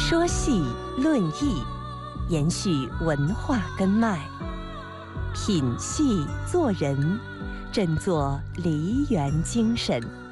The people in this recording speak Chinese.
说戏论艺，延续文化根脉，品戏做人，振作梨园精神。